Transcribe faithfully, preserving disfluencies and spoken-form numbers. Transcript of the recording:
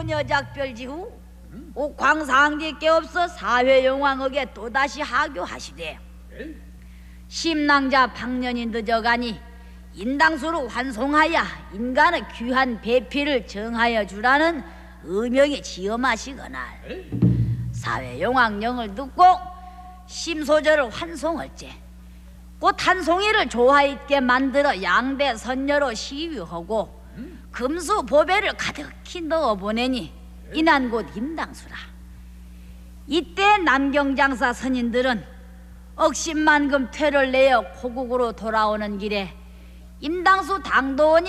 부녀작별지후 오 광상제께 없어 사회용왕에게 또다시 하교하시되 심낭자 박년이 늦어가니 인당수로 환송하여 인간의 귀한 배필을 정하여 주라는 의명에 지엄하시거나 사회용왕령을 듣고 심소절을 환송할제 곧 한송이를 조화있게 만들어 양대 선녀로 시위하고 금수 보배를 가득히 넣어보내니 이난 곧 임당수라. 이때 남경장사 선인들은 억십만금 퇴를 내어 고국으로 돌아오는 길에 임당수 당도원이